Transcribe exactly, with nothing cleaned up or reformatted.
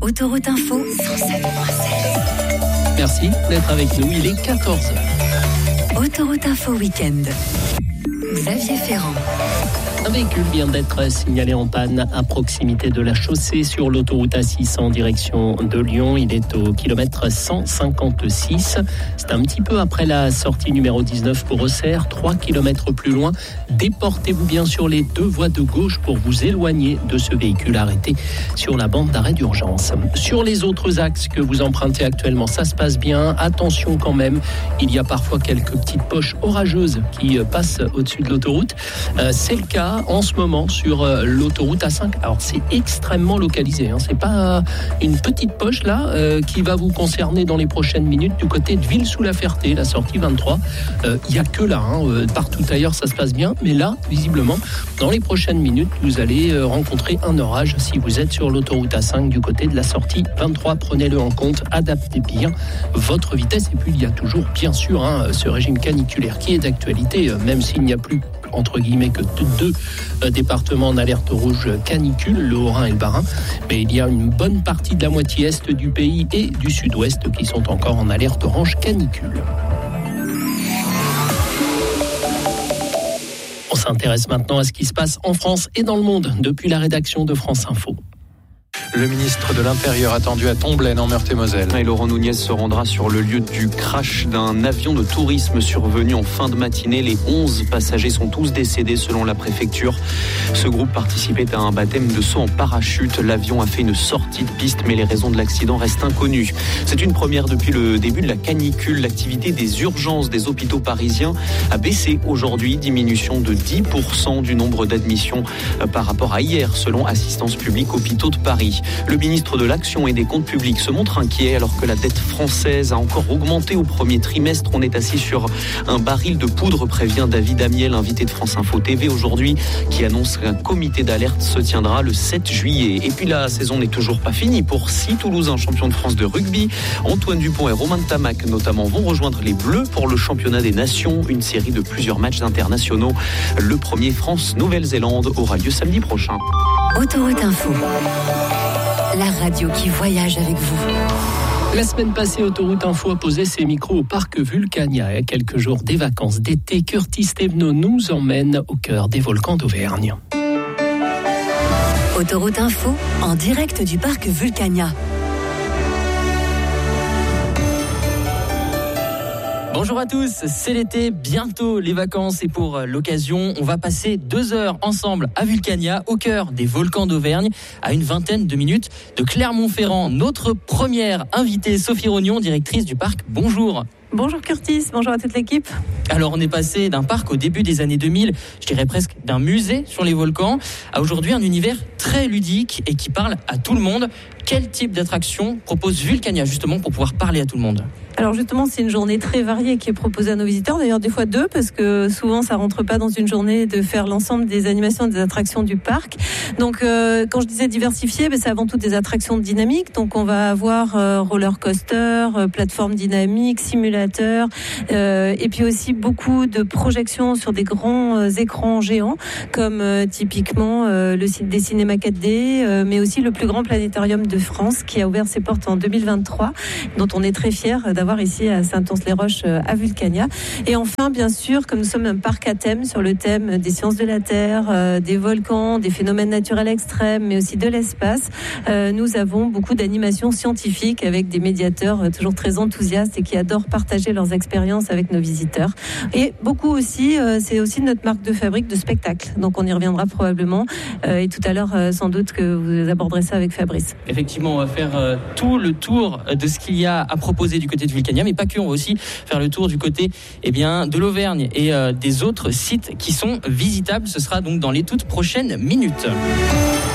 Autoroute Info cent sept virgule sept. Merci d'être avec nous, il est quatorze heures. Autoroute Info Week-end. Xavier Ferrand. Un véhicule vient d'être signalé en panne à proximité de la chaussée sur l'autoroute A six en direction de Lyon. Il est au kilomètre cent cinquante-six. C'est un petit peu après la sortie numéro dix-neuf pour Auxerre, trois kilomètres plus loin. Déportez-vous bien sur les deux voies de gauche pour vous éloigner de ce véhicule arrêté sur la bande d'arrêt d'urgence. Sur les autres axes que vous empruntez actuellement, ça se passe bien. Attention quand même, il y a parfois quelques petites poches orageuses qui passent au-dessus de l'autoroute. Euh, c'est le cas en ce moment sur euh, l'autoroute A cinq. Alors c'est extrêmement localisé, hein. C'est pas une petite poche là euh, qui va vous concerner dans les prochaines minutes du côté de Ville-sous-la-Ferté, la sortie vingt-trois. Il euh, y a que là, hein. euh, partout ailleurs ça se passe bien, mais là visiblement dans les prochaines minutes vous allez euh, rencontrer un orage si vous êtes sur l'autoroute A cinq du côté de la sortie vingt-trois. Prenez-le en compte, adaptez bien votre vitesse et puis il y a toujours bien sûr hein, ce régime caniculaire qui est d'actualité, euh, même s'il n'y a plus entre guillemets que deux euh, départements en alerte rouge canicule, le Haut-Rhin et le Bas-Rhin, mais il y a une bonne partie de la moitié est du pays et du sud-ouest qui sont encore en alerte orange canicule. On s'intéresse maintenant à ce qui se passe en France et dans le monde depuis la rédaction de France Info. Le ministre de l'Intérieur attendu à Tomblaine en Meurthe-et-Moselle. Et Laurent Nunez se rendra sur le lieu du crash d'un avion de tourisme survenu en fin de matinée. Les onze passagers sont tous décédés selon la préfecture. Ce groupe participait à un baptême de saut en parachute. L'avion a fait une sortie de piste, mais les raisons de l'accident restent inconnues. C'est une première depuis le début de la canicule. L'activité des urgences des hôpitaux parisiens a baissé aujourd'hui. Diminution de dix pour cent du nombre d'admissions par rapport à hier, selon Assistance publique Hôpitaux de Paris. Le ministre de l'Action et des Comptes publics se montre inquiet alors que la dette française a encore augmenté au premier trimestre. On est assis sur un baril de poudre, prévient David Amiel, invité de France Info T V aujourd'hui, qui annonce qu'un comité d'alerte se tiendra le sept juillet. Et puis la saison n'est toujours pas finie pour six Toulousains champions de France de rugby. Antoine Dupont et Romain Tamac notamment vont rejoindre les Bleus pour le championnat des nations, une série de plusieurs matchs internationaux. Le premier France-Nouvelle-Zélande aura lieu samedi prochain. Autoroute Info. La radio qui voyage avec vous. La semaine passée, Autoroute Info a posé ses micros au parc Vulcania. Et à quelques jours des vacances d'été, Curtis Thévenot nous emmène au cœur des volcans d'Auvergne. Autoroute Info, en direct du parc Vulcania. Bonjour à tous, c'est l'été, bientôt les vacances et pour l'occasion, on va passer deux heures ensemble à Vulcania, au cœur des volcans d'Auvergne, à une vingtaine de minutes de Clermont-Ferrand. Notre première invitée, Sophie Rognon, directrice du parc. Bonjour. Bonjour Curtis, bonjour à toute l'équipe. Alors on est passé d'un parc au début des années deux mille, je dirais presque d'un musée sur les volcans, à aujourd'hui un univers très ludique et qui parle à tout le monde. Quel type d'attraction propose Vulcania justement pour pouvoir parler à tout le monde ? Alors justement, c'est une journée très variée qui est proposée à nos visiteurs, d'ailleurs des fois deux, parce que souvent ça rentre pas dans une journée de faire l'ensemble des animations et des attractions du parc. Donc euh, quand je disais diversifié, ben, c'est avant tout des attractions dynamiques. Donc on va avoir euh, roller coaster, euh, plateforme dynamique, simulateur, euh, et puis aussi beaucoup de projections sur des grands euh, écrans géants, comme euh, typiquement euh, le site des cinémas quatre D, euh, mais aussi le plus grand planétarium de France qui a ouvert ses portes en deux mille vingt-trois, dont on est très fiers d'avoir ici à Saint-Ons-les-Roches à Vulcania. Et enfin, bien sûr, comme nous sommes un parc à thème sur le thème des sciences de la Terre, euh, des volcans, des phénomènes naturels extrêmes, mais aussi de l'espace, euh, nous avons beaucoup d'animations scientifiques avec des médiateurs euh, toujours très enthousiastes et qui adorent partager leurs expériences avec nos visiteurs. Et beaucoup aussi, euh, c'est aussi notre marque de fabrique de spectacle. Donc on y reviendra probablement. Euh, et tout à l'heure, euh, sans doute que vous aborderez ça avec Fabrice. Effectivement, on va faire euh, tout le tour de ce qu'il y a à proposer du côté de Vulcania, mais pas que, on va aussi faire le tour du côté eh bien, de l'Auvergne et euh, des autres sites qui sont visitables. Ce sera donc dans les toutes prochaines minutes.